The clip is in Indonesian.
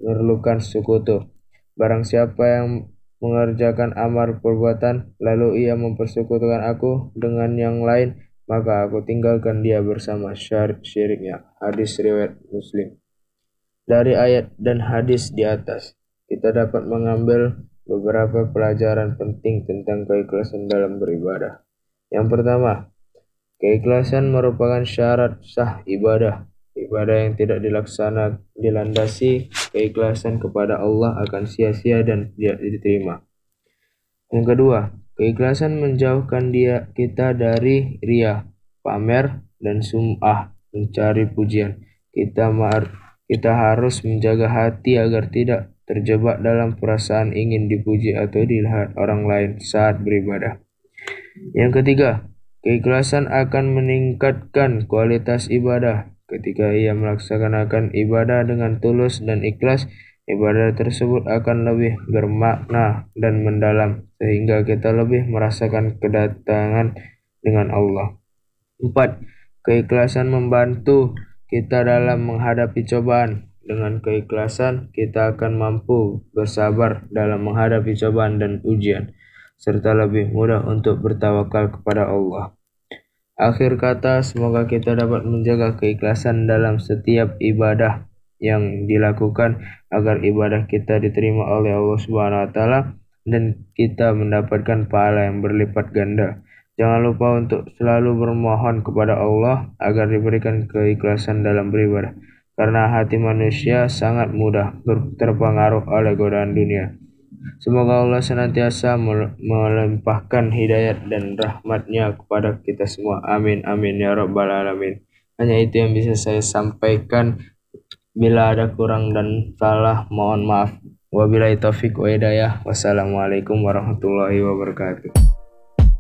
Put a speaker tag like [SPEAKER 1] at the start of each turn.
[SPEAKER 1] memerlukan sekutu. Barang siapa yang mengerjakan amar perbuatan, lalu ia mempersekutukan aku dengan yang lain, maka aku tinggalkan dia bersama syiriknya. Hadis riwayat Muslim. Dari ayat dan hadis di atas, kita dapat mengambil beberapa pelajaran penting tentang keikhlasan dalam beribadah. Yang pertama, keikhlasan merupakan syarat sah ibadah. Ibadah yang tidak dilandasi keikhlasan kepada Allah akan sia-sia dan tidak diterima. Yang kedua, keikhlasan menjauhkan kita dari riya, pamer, dan sum'ah, mencari pujian. Kita harus menjaga hati agar tidak terjebak dalam perasaan ingin dipuji atau dilihat orang lain saat beribadah. Yang ketiga, keikhlasan akan meningkatkan kualitas ibadah. Ketika ia melaksanakan ibadah dengan tulus dan ikhlas, ibadah tersebut akan lebih bermakna dan mendalam, sehingga kita lebih merasakan kedatangan dengan Allah. 4. Keikhlasan membantu kita dalam menghadapi cobaan. Dengan keikhlasan, kita akan mampu bersabar dalam menghadapi cobaan dan ujian, serta lebih mudah untuk bertawakal kepada Allah. Akhir kata, semoga kita dapat menjaga keikhlasan dalam setiap ibadah yang dilakukan agar ibadah kita diterima oleh Allah Subhanahu wa taala dan kita mendapatkan pahala yang berlipat ganda. Jangan lupa untuk selalu bermohon kepada Allah agar diberikan keikhlasan dalam beribadah, karena hati manusia sangat mudah terpengaruh oleh godaan dunia. Semoga Allah senantiasa melimpahkan hidayat dan rahmat-Nya kepada kita semua. Amin, amin, ya rabbal alamin. Hanya itu yang bisa saya sampaikan. Bila ada kurang dan salah, mohon maaf. Wabillahi taufiq wa hidayah. Wassalamualaikum warahmatullahi wabarakatuh.